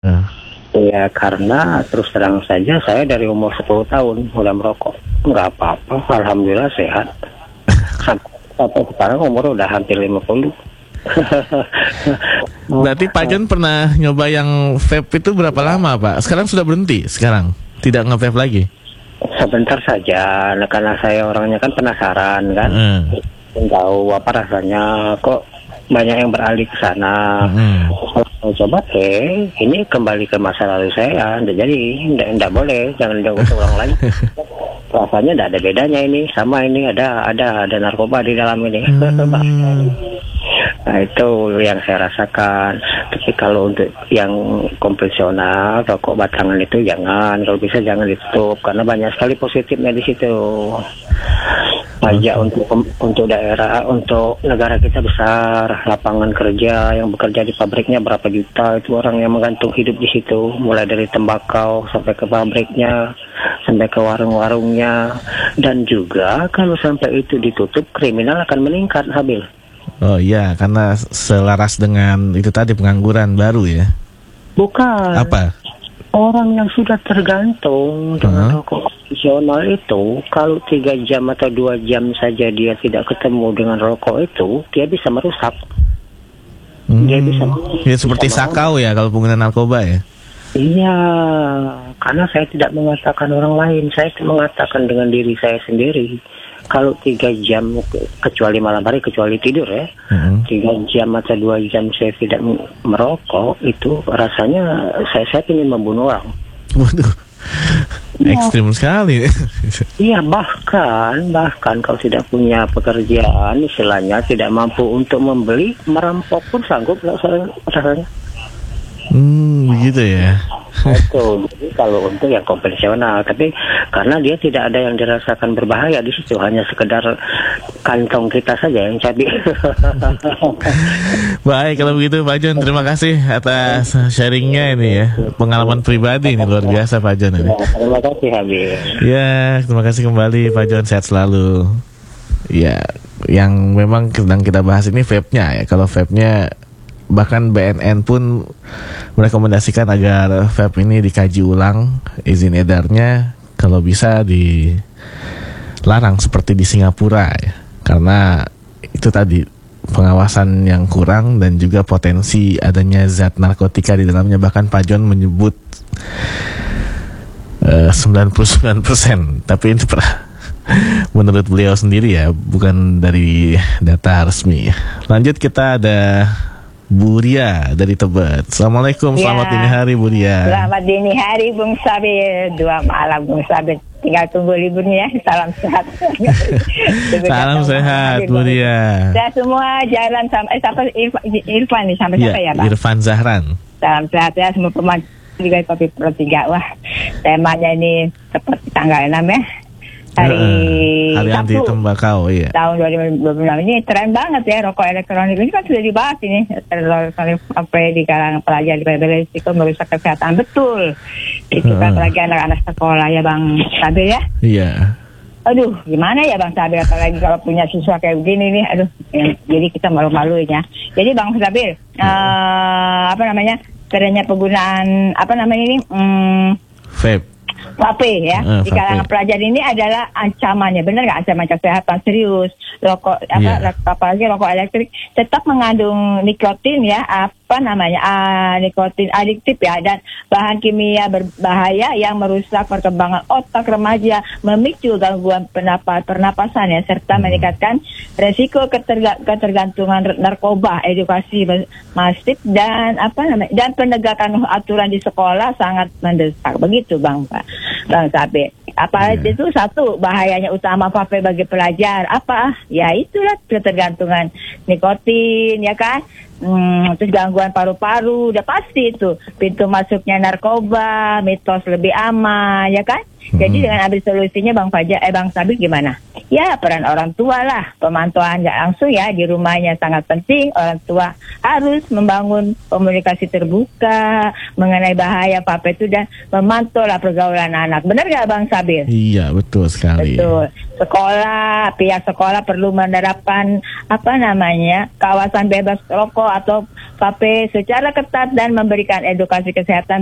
Eh, Ya karena terus terang saja saya dari umur 10 tahun udah merokok. Nggak apa-apa, alhamdulillah sehat. Sampai sekarang umur udah hampir 50. Berarti Pak John pernah nyoba yang vape itu berapa lama Pak? Sekarang sudah berhenti sekarang? Tidak nge-vape lagi? Sebentar saja, nah, karena saya orangnya kan penasaran kan. Ingin tahu apa rasanya, kok banyak yang beralih ke sana. Saya coba ini kembali ke masa lalu saya. Jadi tidak boleh, jangan diulang lagi. Rasanya tidak ada bedanya ini, sama ini ada narkoba di dalam ini. Nah itu yang saya rasakan. Tapi kalau untuk yang konvensional, rokok batangan itu jangan, kalau bisa jangan ditutup karena banyak sekali positifnya di situ. Pajak untuk daerah, untuk negara kita besar, lapangan kerja yang bekerja di pabriknya berapa juta, itu orang yang menggantung hidup di situ, mulai dari tembakau sampai ke pabriknya, sampai ke warung-warungnya, dan juga kalau sampai itu ditutup, kriminal akan meningkat, Habil. Oh iya, karena selaras dengan itu tadi pengangguran baru ya. Bukan. Apa? Orang yang sudah tergantung dengan rokok konvensional itu, kalau 3 jam atau 2 jam saja dia tidak ketemu dengan rokok itu, dia bisa merusak. Dia bisa ya seperti sakau ya kalau pengguna narkoba ya. Iya, karena saya tidak mengatakan orang lain, saya mengatakan dengan diri saya sendiri. Kalau 3 jam, kecuali malam hari, kecuali tidur ya, 3 jam atau 2 jam saya tidak merokok, itu rasanya saya ingin membunuh orang. Waduh, ekstrim sekali. Iya, bahkan kalau tidak punya pekerjaan, istilahnya tidak mampu untuk membeli, merampok pun sanggup rasanya. Begitu ya. Betul. Jadi kalau untuk yang konvensional, tapi karena dia tidak ada yang dirasakan berbahaya di situ, hanya sekedar kantong kita saja yang cabi. Baik, kalau begitu Pak John, terima kasih atas sharingnya ini ya, pengalaman pribadi ini luar biasa Pak John ini. Terima kasih Habib. Ya, terima kasih kembali Pak John, sehat selalu. Ya, yang memang sedang kita bahas ini vape-nya ya. Kalau vape-nya, bahkan BNN pun merekomendasikan agar vape ini dikaji ulang izin edarnya, kalau bisa dilarang seperti di Singapura ya, karena itu tadi pengawasan yang kurang dan juga potensi adanya zat narkotika di dalamnya. Bahkan Pak John menyebut 99%, tapi ini menurut beliau sendiri ya, bukan dari data resmi. Lanjut, kita ada Bu Ria dari Tebet. Assalamualaikum, selamat dini hari Bu Ria. Selamat dini hari Bung Sabir, 2 malam Bung Sabir. Tinggal tunggu liburnya ya. Salam sehat. Salam sehat Bu Ria. Saya semua jalan sampai Irfan nih, sampai siapa ya Pak? Irfan Zahran. Salam sehat ya semua pemain juga Kopi Pro 3. Wah, temanya ini tepat tanggal 6 ya. Hari anti tembakau ya. Tahun 2026 ini tren banget ya, rokok elektronik ini kan sudah dibahas ini sampai di kalangan pelajar di beresiko merusak kesehatan, betul. Itu kan apalagi anak-anak sekolah ya Bang Sabir ya. Iya. Aduh, gimana ya Bang Sabir, apalagi kalau punya siswa kayak begini nih, aduh. Jadi kita malu-maluin ya. Jadi Bang Sabir, trennya penggunaan ini vape. Vape ya, di kalangan pelajar ini adalah ancamannya, benar nggak, ancaman kesehatan serius. Rokok apalagi rokok elektrik tetap mengandung nikotin ya, nikotin adiktif ya, dan bahan kimia berbahaya yang merusak perkembangan otak remaja, memicu gangguan pernapasan ya, serta meningkatkan resiko ketergantungan narkoba. Edukasi masif dan dan penegakan aturan di sekolah sangat mendesak, begitu Bang Sabir. Itu satu bahayanya utama vape bagi pelajar, ya itulah ketergantungan nikotin ya kan. Terus gangguan paru-paru, udah pasti itu pintu masuknya narkoba, mitos lebih aman ya kan. Jadi dengan ambil solusinya Bang Sabir gimana? Ya peran orang tua lah, pemantauan nggak langsung ya di rumahnya sangat penting. Orang tua harus membangun komunikasi terbuka mengenai bahaya vape itu dan memantau lah pergaulan anak. Benar nggak Bang Sabir? Iya, betul sekali. Betul. Pihak sekolah perlu menerapkan kawasan bebas rokok atau SKP secara ketat dan memberikan edukasi kesehatan